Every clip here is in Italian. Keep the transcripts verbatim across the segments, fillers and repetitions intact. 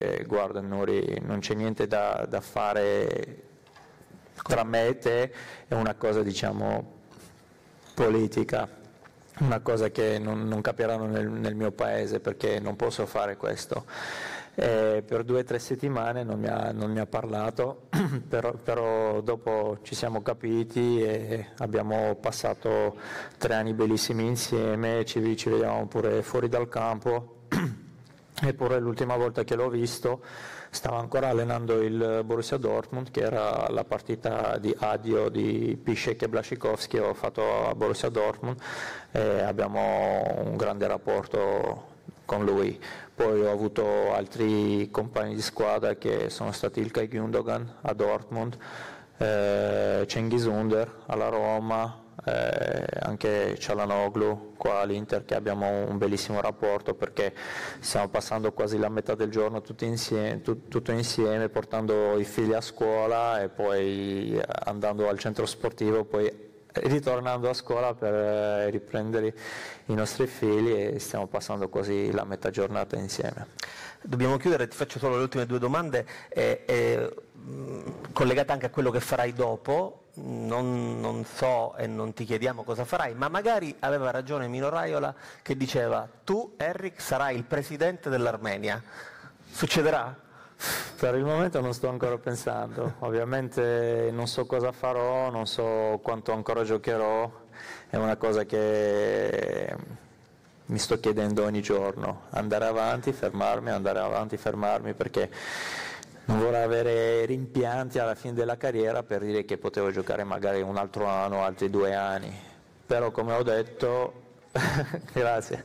eh, guarda Nuri, non c'è niente da, da fare tra me e te, è una cosa diciamo politica, una cosa che non, non capiranno nel, nel mio paese perché non posso fare questo. Eh, per due o tre settimane non mi ha, non mi ha parlato, però, però dopo ci siamo capiti e abbiamo passato tre anni bellissimi insieme, ci, ci vediamo pure fuori dal campo. Eppure l'ultima volta che l'ho visto stava ancora allenando il Borussia Dortmund, che era la partita di addio di Piszczek e Błaszczykowski, ho fatto a Borussia Dortmund e abbiamo un grande rapporto con lui. Poi ho avuto altri compagni di squadra che sono stati Ilkay Gündogan a Dortmund, eh, Cengiz Under alla Roma, eh, anche Çalhanoğlu qua all'Inter, che abbiamo un bellissimo rapporto perché stiamo passando quasi la metà del giorno tutti insieme, tu, tutto insieme, portando i figli a scuola e poi andando al centro sportivo, poi ritornando a scuola per riprendere i nostri figli e stiamo passando quasi la metà giornata insieme. Dobbiamo chiudere, ti faccio solo le ultime due domande eh, eh, collegate anche a quello che farai dopo. Non, non so e non ti chiediamo cosa farai, ma magari aveva ragione Mino Raiola che diceva tu Eric sarai il presidente dell'Armenia. Succederà? Per il momento non sto ancora pensando, ovviamente non so cosa farò, non so quanto ancora giocherò, è una cosa che mi sto chiedendo ogni giorno, andare avanti, fermarmi, andare avanti, fermarmi, perché non vorrei avere rimpianti alla fine della carriera per dire che potevo giocare magari un altro anno, altri due anni, però come ho detto, grazie.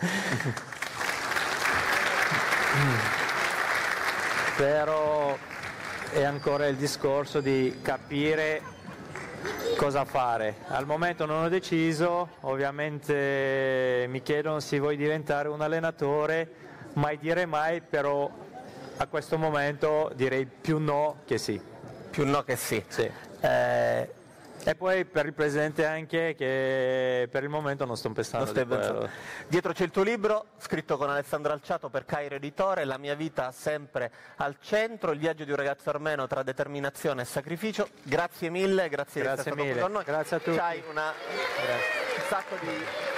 Però è ancora il discorso di capire cosa fare. Al momento non ho deciso, ovviamente mi chiedono se vuoi diventare un allenatore, mai dire mai, però a questo momento direi più no che sì. Più no che sì. Sì. Eh, E poi per il presidente anche, che per il momento non sto pensando. non stai di quello. pensando. Dietro c'è il tuo libro, scritto con Alessandro Alciato per Cairo Editore, La mia vita sempre al centro, il viaggio di un ragazzo armeno tra determinazione e sacrificio. Grazie mille, grazie, Grazie di essere mille. stato con noi. Grazie a tutti. C'hai una, un sacco di